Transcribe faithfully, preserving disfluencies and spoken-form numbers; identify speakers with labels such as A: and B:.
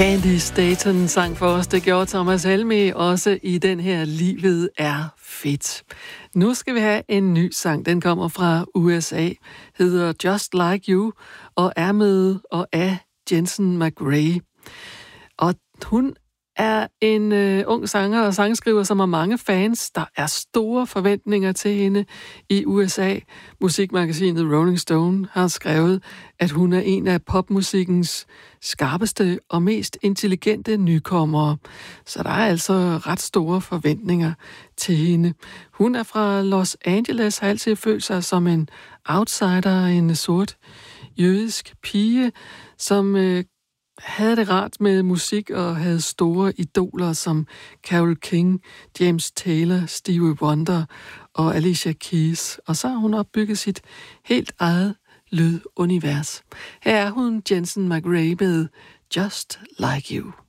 A: Candy Staton sang for os. Det gjorde Thomas Helmig også i den her Livet er fedt. Nu skal vi have en ny sang. Den kommer fra U S A, hedder Just Like You, og er med og af Jensen McRae. Og hun er en øh, ung sanger og sangskriver, som har mange fans. Der er store forventninger til hende i U S A. Musikmagasinet Rolling Stone har skrevet, at hun er en af popmusikkens skarpeste og mest intelligente nykommere. Så der er altså ret store forventninger til hende. Hun er fra Los Angeles, har altid følt sig som en outsider, en sort jødisk pige, som øh, havde det rart med musik og havde store idoler som Carole King, James Taylor, Stevie Wonder og Alicia Keys. Og så har hun opbygget sit helt eget lydunivers. Her er hun Jensen McRae med Just Like You.